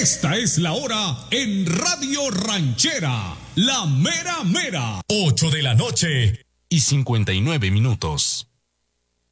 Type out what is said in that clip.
Esta es la hora en Radio Ranchera, la mera mera. 8 de la noche y 59 minutos.